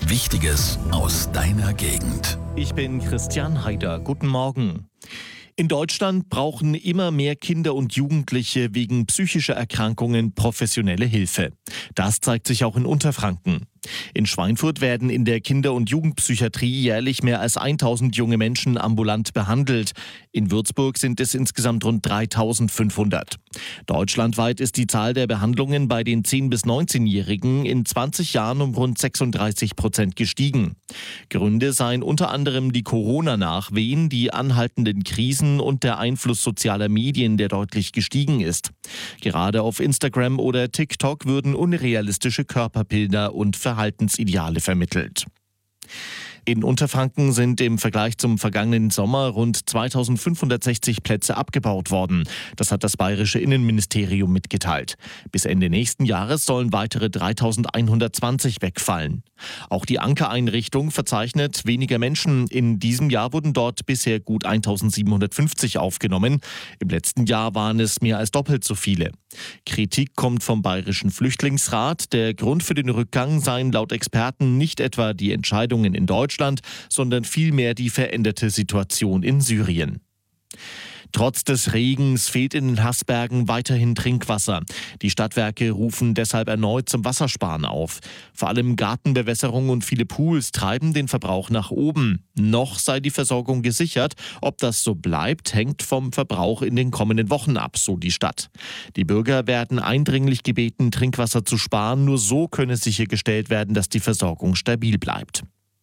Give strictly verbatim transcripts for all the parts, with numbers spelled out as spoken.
Wichtiges aus deiner Gegend. Ich bin Christian Haider. Guten Morgen. In Deutschland brauchen immer mehr Kinder und Jugendliche wegen psychischer Erkrankungen professionelle Hilfe. Das zeigt sich auch in Unterfranken. In Schweinfurt werden in der Kinder- und Jugendpsychiatrie jährlich mehr als tausend junge Menschen ambulant behandelt. In Würzburg sind es insgesamt rund dreitausendfünfhundert. Deutschlandweit ist die Zahl der Behandlungen bei den zehn- bis neunzehnjährigen in zwanzig Jahren um rund sechsunddreißig Prozent gestiegen. Gründe seien unter anderem die Corona-Nachwehen, die anhaltenden Krisen und der Einfluss sozialer Medien, der deutlich gestiegen ist. Gerade auf Instagram oder TikTok würden unrealistische Körperbilder und Verhaltensideale vermittelt. In Unterfranken sind im Vergleich zum vergangenen Sommer rund zweitausendfünfhundertsechzig Plätze abgebaut worden. Das hat das bayerische Innenministerium mitgeteilt. Bis Ende nächsten Jahres sollen weitere dreitausendeinhundertzwanzig wegfallen. Auch die Anker-Einrichtung verzeichnet weniger Menschen. In diesem Jahr wurden dort bisher gut eintausendsiebenhundertfünfzig aufgenommen. Im letzten Jahr waren es mehr als doppelt so viele. Kritik kommt vom Bayerischen Flüchtlingsrat. Der Grund für den Rückgang seien laut Experten nicht etwa die Entscheidungen in Deutschland, sondern vielmehr die veränderte Situation in Syrien. Trotz des Regens fehlt in den Haßbergen weiterhin Trinkwasser. Die Stadtwerke rufen deshalb erneut zum Wassersparen auf. Vor allem Gartenbewässerung und viele Pools treiben den Verbrauch nach oben. Noch sei die Versorgung gesichert. Ob das so bleibt, hängt vom Verbrauch in den kommenden Wochen ab, so die Stadt. Die Bürger werden eindringlich gebeten, Trinkwasser zu sparen. Nur so könne sichergestellt werden, dass die Versorgung stabil bleibt.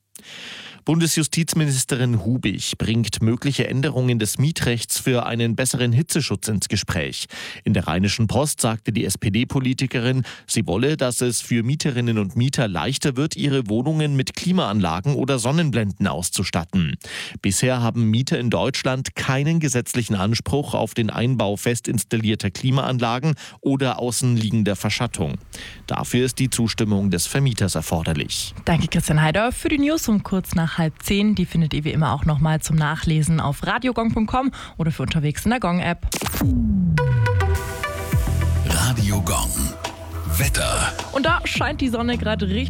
Bundesjustizministerin Hubig bringt mögliche Änderungen des Mietrechts für einen besseren Hitzeschutz ins Gespräch. In der Rheinischen Post sagte die S P D-Politikerin, sie wolle, dass es für Mieterinnen und Mieter leichter wird, ihre Wohnungen mit Klimaanlagen oder Sonnenblenden auszustatten. Bisher haben Mieter in Deutschland keinen gesetzlichen Anspruch auf den Einbau fest installierter Klimaanlagen oder außenliegender Verschattung. Dafür ist die Zustimmung des Vermieters erforderlich. Danke Christian Haider für die News um kurz nach halb zehn. Die findet ihr wie immer auch nochmal zum Nachlesen auf radiogong punkt com oder für unterwegs in der Gong-App. Radio Gong. Wetter. Und da scheint die Sonne gerade richtig.